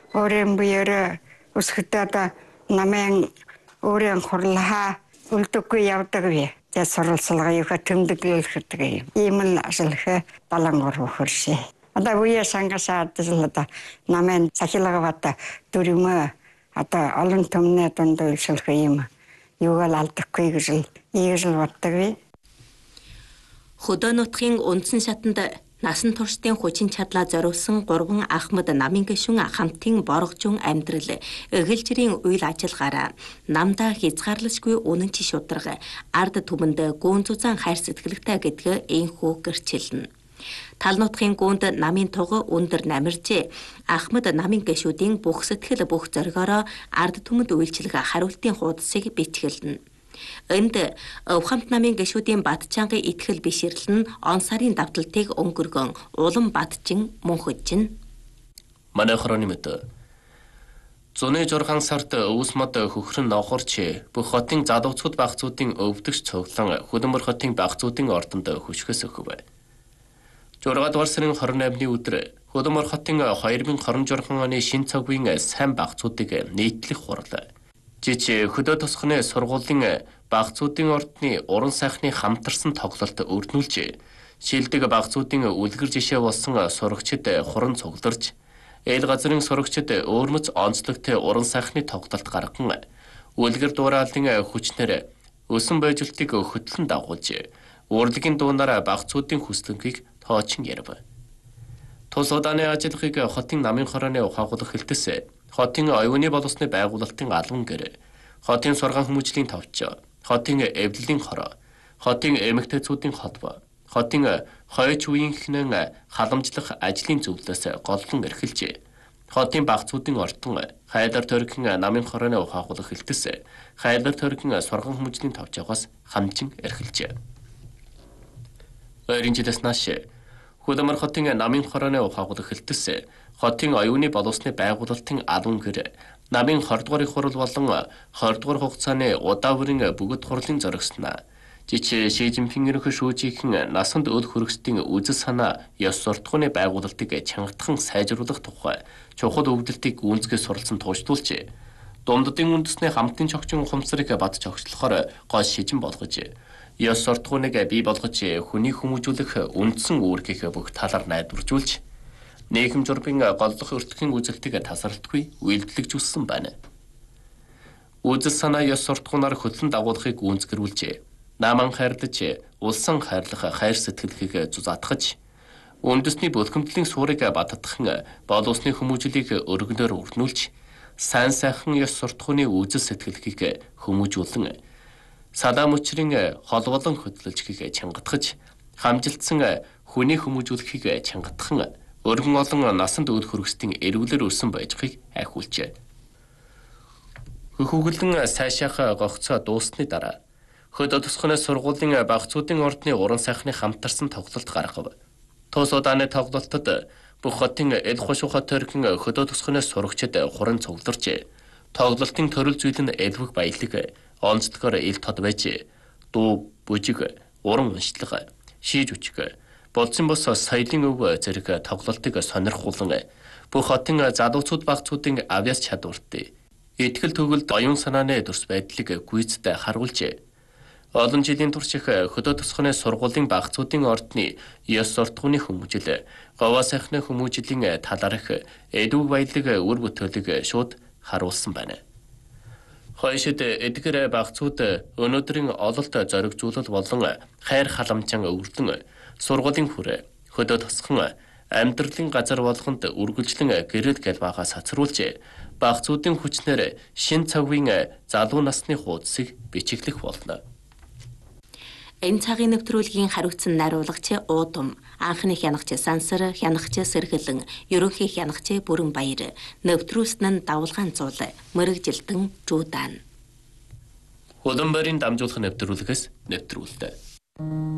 өөрийн буяараа өсгөдөд намын өөрийн хурлаа үлдэггүй явдаг бие. За сурвалжлагыг тэмдэглүүлэхдэг юм. Ийм л ашиглах балангор хөршээ. Одоо буяа сангасаад л намын сахилгавата дүрмөө одоо олон төмнө донд үйлчлэх юм. Юугаар алдахгүй гэж л боддог бие. Хөдөө нутгийн үндсэн шатанд насан туршдын хүчин чадлаа зориулсан 3 Ахмад намын гишүүн хамтын боргожун амьдрал эгэлжирийн үйл ажиллагаараа намдаа хязгаарлашгүй үнэнч шударга ард түмэнд гүн зузаан хайр сэтгэлтэй гэдгээ энхүү гэрчилнэ. Тал нутгийн гүнд намын туга өндөр намиржээ. Ахмад намын гишүүдийн бүх сэтгэл бүх зоригоороо ард түмэнд үйлчлэх хариултын хуудсыг бичгэлнэ. Энд Өвхамт намын гишүүдийн Бадчангийн итгэл бишрэл нь он сарын давталтыг өнгөргөн улам Бадчин мөнхөжин. Манай хорооны мэд. Зуны 6 сард өвс мод хөхрөн нохорч бүх хотын залуучууд багцуудын өвдөгч цуглан Хөдөнмөр хотын багцуудын ордонд хүчгээс өгөв. 6 дугаар сарын 28-ны өдөр Хөдөнмөр хотын 2026 оны шин цагийн сайн багцуудыг нийтлэх хурал. Жижиг хөдөө тосхны сургуулийн багцуудын ордны уран сайхны хамтарсан тоглолт өрнүүлж, шилдэг багцуудын үлгэр жишээ болсон сурагчид хуран цугларч, эл газрын сурагчид өөрмөц онцлогтой уран сайхны тоглолт гарган, үлгэр дуурайлын хүчнэр өсөн байжултыг хөтлөн дагуулж, урлагийн дуунаар багцуудын хүслэнгийг тоочин ярив. Тус удааны ажиллагыг хотын намын хорооны ухаагуулах хэлтэс, хотын оюуны боловсны байгуулалтын албан гэр, хотын сургаан хүмүүжлийн товч, хотын эвлэлийн хороо, хотын эмэгтэйчүүдийн холбоо, хотын хойч үеийнхэн халамжлах ажлын зөвлөлөөс голлон эрхэлж, хотын багцуудын ордон хайлар тойргийн намын хорооны ухаагуулах хэлтэс, хайлар тойргийн сургаан хүмүүжлийн товчоогоос хамжин эрхэлж. Ойрын жилээс нааш Хөдөнмөр хотын намын хорооны ухаагуулах хэлтэс, хотын оюуны боловсны байгуулалтын албан гэр, намын 20 дугаар их хурал болон 20 дугаар хугацааны удаа бүрийн бүгд хурлын зоригснаа жичээ Ши Жинпин ерөнхий шүүжийнхэн насанд өл хөргөстийн үзэл санаа ёс суртахууны байгуулалтыг чангатхан сайжруулах тухай чухал өвдөлтийг гүнзгий суралцсан тууштуулж, Дунддын үндэсний хамтын чогчин ухамсарыг бат чогчлохоор гол шижин болгож, ёс суртахууныг бий болгож хүний хүмүүжүүлэх үндсэн үүргийг бүх талаар найдваржуулж, нийгэм журмын голлох өртөхийн үзэлтийг тасралтгүй үйлдэлжүүлсэн байна. Үзэл санаа ёс суртахуунаар хөтлөн дагуулахыг гүйцэтгүүлж, наман хайрлаж, улсан хайрлах хайр сэтгэлийг зузаатгаж, үндэсний бөлгөмтлийн суурийг баттгах боловсны хүмүүжлийг өргөнөөр өрнүүлж, сайн сайхан ёс суртахууны үзэл сэтгэлийг хүмүүжүүлэн, салаа мөчрийн холболон хөдөлгөлжгийг чангатгаж, хамжилтсан хүний хүмүүжүүлэхийг чангатхан, өргөн олон насанд өл хөргөстийн эрүүлэр өрсөн байжхыг айхуулжээ. Хөхөглөн сайшаах гогцоо дуусны дараа хөдөө тосхны сургуулийн багцуудын ордны уран сайхны хамтарсан тоглолт гаргав. Тус удааны тоглолтод бүх хотын эл хошууха тойргийн хөдөө тосхны сурагчид хуран цугларч, тоглолтын төрөл зүйл нь элвэг баялаг, онцлогоор ил тод байж, дуу, бүжиг, уран уншлага, шийж үчиг, болцсон бос соёлын өв зэрэг тоглолтыг сонирхуулан бүх хотын залуучууд багцуудын авьяас чадварт, итгэл төгөлд оюун санааны төрс байдлыг гүйцэд харуулж, олон жилийн турших хөдөө тосхны сургуулийн багцуудын ордны ёс суртахууны хүмүүжил, говаа сайхны хүмүүжлийн талаарх эдвэг баялаг үр бүтээлийг шууд харуулсан байна. Хойшид эдгээр багцууд өнөөдрийн ололт зоригжуулал болон хайр халамжаан өвөрлөн сургуулийн хүрээ, хөдөө тосхон амьдралын газар болгонд үргэлжлэн гэрэл гэлбаагаа сацруулж, багцуудын хүчнэр шин цагийн залуу насны хуудсыг бичиглэх болно. Энэ цагийн нэвтрүүлгийн хариуцсан найруулагч Уудам, анхны хянагч Сансар, хянагч Сэргэлэн, ерөнхий хянагч Бүрэн Баяр, нэвтрүүлсэн нь Давалгаан Зуул, Мэргэжилтэн Жуудаан. Хөдөнмөрийн дамжуулах нэвтрүүлгээс нэвтрүүлдэг.